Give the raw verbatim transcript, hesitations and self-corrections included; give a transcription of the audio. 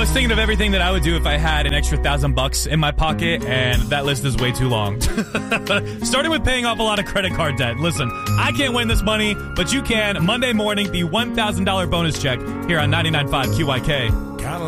was thinking of everything that I would do if I had an extra thousand bucks in my pocket, and that list is way too long. Starting with paying off a lot of credit card debt. Listen, I can't win this money, but you can. Monday morning, the one thousand dollars bonus check here on ninety-nine point five Q I K.